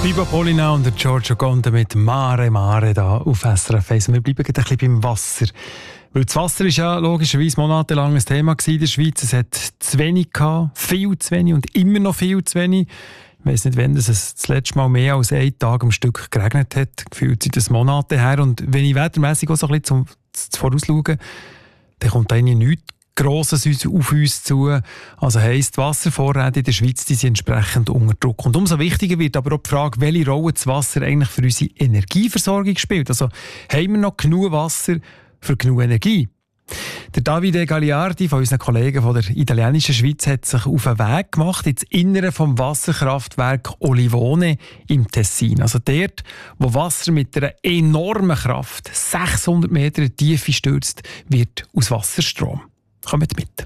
Biba Polina und Giorgio Conte mit Mare Mare da auf SRF 1. Wir bleiben ein bisschen beim Wasser. Weil das Wasser war ja logischerweise monatelang ein Thema in der Schweiz. Es hat zu wenig gehabt, viel zu wenig und immer noch viel zu wenig. Ich weiss nicht, wann es das letzte Mal mehr als einen Tag am Stück geregnet hat. Gefühlt sind das Monate her. Und wenn ich wettermässig auch so ein bisschen vorausschaue, dann kommt eigentlich nichts Grosses auf uns zu. Also heisst, Wasservorräte in der Schweiz die sind entsprechend unter Druck. Und umso wichtiger wird aber auch die Frage, welche Rolle das Wasser eigentlich für unsere Energieversorgung spielt. Also haben wir noch genug Wasser für genug Energie? Der Davide Gagliardi von unseren Kollegen von der italienischen Schweiz hat sich auf den Weg gemacht ins Innere vom Wasserkraftwerk Olivone im Tessin. Also dort, wo Wasser mit einer enormen Kraft 600 Meter in die Tiefe stürzt, wird aus Wasserstrom. Kommt mit.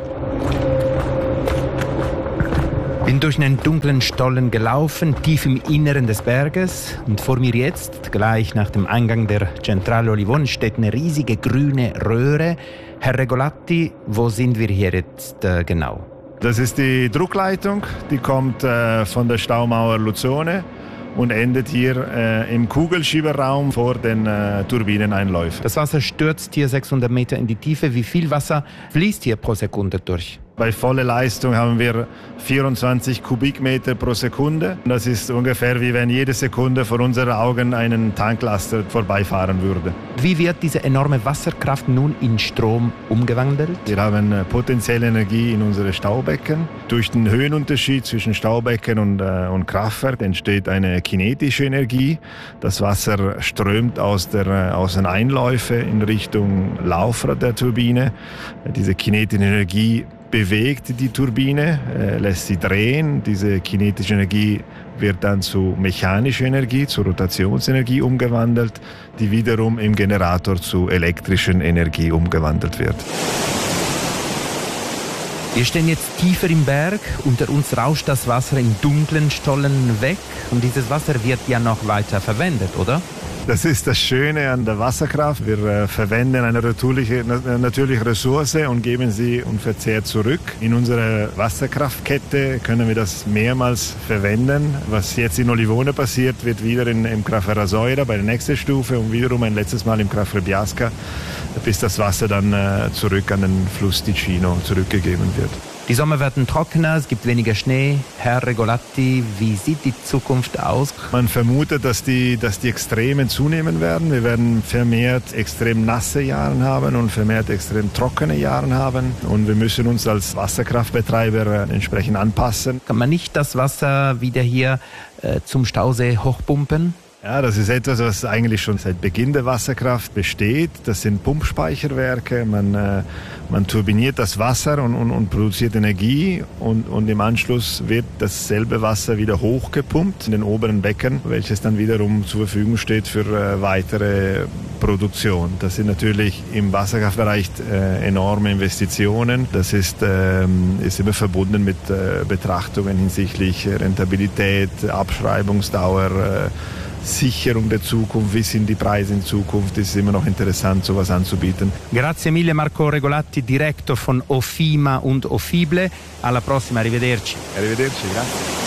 Bin durch einen dunklen Stollen gelaufen, tief im Inneren des Berges. Und vor mir jetzt, gleich nach dem Eingang der Centrale Olivone, steht eine riesige grüne Röhre. Herr Regolatti, wo sind wir hier jetzt genau? Das ist die Druckleitung, die kommt von der Staumauer Luzone und endet hier im Kugelschieberraum vor den Turbineneinläufen. Das Wasser stürzt hier 600 Meter in die Tiefe. Wie viel Wasser fließt hier pro Sekunde durch? Bei voller Leistung haben wir 24 Kubikmeter pro Sekunde. Das ist ungefähr wie wenn jede Sekunde vor unseren Augen einen Tanklaster vorbeifahren würde. Wie wird diese enorme Wasserkraft nun in Strom umgewandelt? Wir haben potenzielle Energie in unsere Staubecken. Durch den Höhenunterschied zwischen Staubecken und Kraftwerk entsteht eine kinetische Energie. Das Wasser strömt aus den Einläufen in Richtung Laufrad der Turbine. Diese kinetische Energie bewegt die Turbine, lässt sie drehen. Diese kinetische Energie wird dann zu mechanischer Energie, zu Rotationsenergie umgewandelt, die wiederum im Generator zu elektrischer Energie umgewandelt wird. Wir stehen jetzt tiefer im Berg. Unter uns rauscht das Wasser in dunklen Stollen weg. Und dieses Wasser wird ja noch weiter verwendet, oder? Das ist das Schöne an der Wasserkraft. Wir verwenden eine natürliche Ressource und geben sie unverzehrt zurück. In unserer Wasserkraftkette können wir das mehrmals verwenden. Was jetzt in Olivone passiert, wird wieder im Kraftwerk Rasoira bei der nächsten Stufe und wiederum ein letztes Mal im Kraftwerk Biasca, bis das Wasser dann zurück an den Fluss Ticino zurückgegeben wird. Die Sommer werden trockener, es gibt weniger Schnee. Herr Regolatti, wie sieht die Zukunft aus? Man vermutet, dass die Extremen zunehmen werden. Wir werden vermehrt extrem nasse Jahre haben und vermehrt extrem trockene Jahre haben. Und wir müssen uns als Wasserkraftbetreiber entsprechend anpassen. Kann man nicht das Wasser wieder hier zum Stausee hochpumpen? Ja, das ist etwas, was eigentlich schon seit Beginn der Wasserkraft besteht. Das sind Pumpspeicherwerke. Man turbiniert das Wasser und produziert Energie und im Anschluss wird dasselbe Wasser wieder hochgepumpt in den oberen Becken, welches dann wiederum zur Verfügung steht für weitere Produktion. Das sind natürlich im Wasserkraftbereich enorme Investitionen. Das ist immer verbunden mit Betrachtungen hinsichtlich Rentabilität, Abschreibungsdauer, Sicherung der Zukunft, wie sind die Preise in Zukunft, ist immer noch interessant, sowas anzubieten. Grazie mille Marco Regolatti, Direktor von Ofima und Ofible. Alla prossima, arrivederci. Arrivederci, grazie.